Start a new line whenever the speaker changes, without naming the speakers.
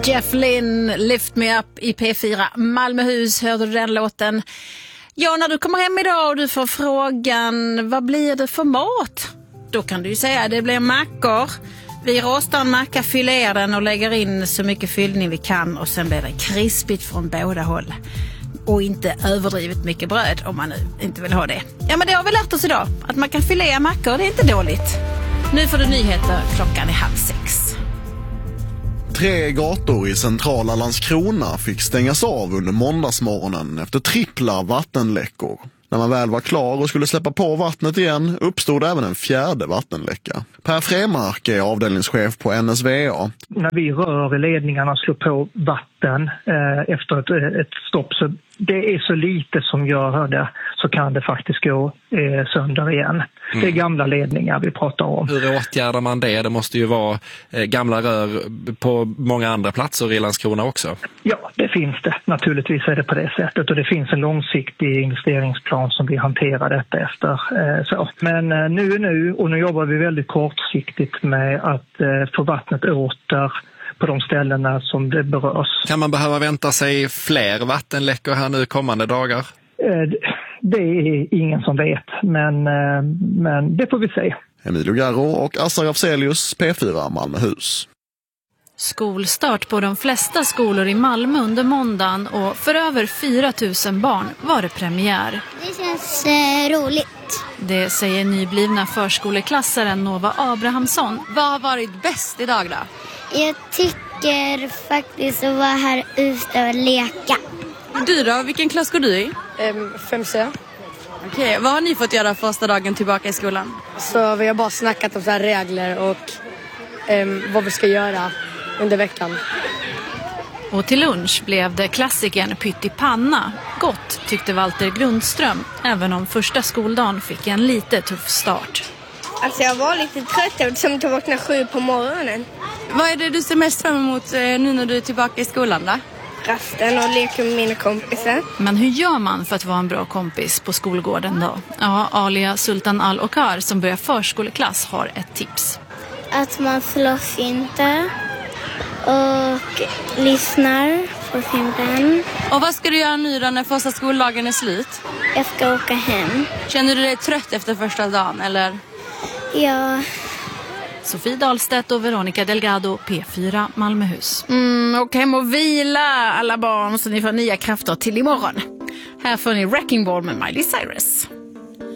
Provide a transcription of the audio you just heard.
Jeff Lynne, Lift Me Up i P4 Malmöhus. Hörde du den låten? Ja, när du kommer hem idag och du får frågan vad blir det för mat? Då kan du ju säga det blir mackor. Vi rostar en macka, filerar den och lägger in så mycket fyllning vi kan och sen blir det krispigt från båda håll. Och inte överdrivet mycket bröd om man nu inte vill ha det. Ja, men det har vi lärt oss idag. Att man kan filea mackor, det är inte dåligt. Nu får du nyheter, klockan är 5:30.
3 gator i centrala Landskrona fick stängas av under måndagsmorgonen efter trippla vattenläckor. När man väl var klar och skulle släppa på vattnet igen uppstod även en 4:e vattenläcka. Per Fremark är avdelningschef på NSVA.
När vi rör i ledningarna och slår på vatten efter ett stopp, så det är så lite som gör det, så kan det faktiskt gå sönder igen. Det är gamla ledningar vi pratar om.
Hur åtgärdar man det? Det måste ju vara gamla rör på många andra platser i Landskrona också. Ja,
det finns det. Naturligtvis är det på det sättet. Och det finns en långsiktig investeringsplan som vi hanterar detta efter. Så. Men nu jobbar vi väldigt kortsiktigt med att få vattnet åter på de ställena som det berörs.
Kan man behöva vänta sig fler vattenläckor här nu kommande dagar?
Det är ingen som vet, men det får vi se.
Emilio Garro och Assar Afzelius, P4 Malmöhus.
Skolstart på de flesta skolor i Malmö under måndagen och för över 4 000 barn var det premiär.
Det känns roligt.
Det säger nyblivna förskoleklassaren Nova Abrahamsson. Vad har varit bäst idag då?
Jag tycker faktiskt att vara här ute och leka.
Du då? Vilken klass går du i?
5C.
Okej, vad har ni fått göra första dagen tillbaka i skolan?
Så vi har bara snackat om så här regler och vad vi ska göra under veckan.
Och till lunch blev det klassikern pyttipanna. Gott tyckte Walter Grundström, även om första skoldagen fick en lite tuff start.
Alltså jag var lite trött eftersom jag vaknade 7 på morgonen.
Vad är det du ser mest fram emot nu när du är tillbaka i skolan då?
Rasten och leka med mina kompisar.
Men hur gör man för att vara en bra kompis på skolgården då? Ja, Alia Sultan Al-Okar som börjar förskoleklass har ett tips.
Att man slåss inte och lyssnar på sin vän.
Och vad ska du göra nu då när första skoldagen är slut?
Jag ska åka hem.
Känner du dig trött efter första dagen eller?
Ja.
Sofie Dahlstedt och Veronica Delgado, P4 Malmöhus.
Och hem och vila alla barn så ni får nya krafter till imorgon. Här får ni Wrecking Ball med Miley Cyrus.